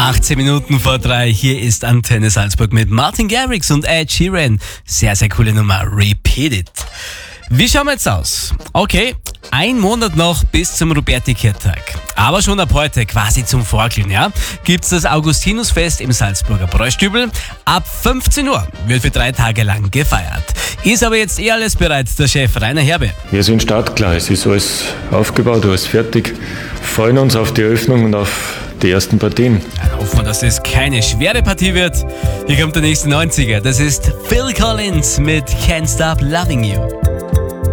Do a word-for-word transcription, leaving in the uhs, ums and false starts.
achtzehn Minuten vor drei, hier ist Antenne Salzburg mit Martin Garrix und Ed Sheeran. Sehr, sehr coole Nummer, Repeat It. Wie schauen wir jetzt aus? Okay, ein Monat noch bis zum Ruperti-Kirchtag. Aber schon ab heute, quasi zum Vorglühen, ja, gibt's das Augustinusfest im Salzburger Bräustübel. Ab fünfzehn Uhr wird für drei Tage lang gefeiert. Ist aber jetzt eh alles bereit, der Chef Rainer Herbe. Wir sind startklar, es ist alles aufgebaut, alles fertig. Freuen uns auf die Eröffnung und auf die ersten Partien. Ja, hoffen wir, dass es keine schwere Partie wird. Hier kommt der nächste neunziger, das ist Phil Collins mit Can't Stop Loving You.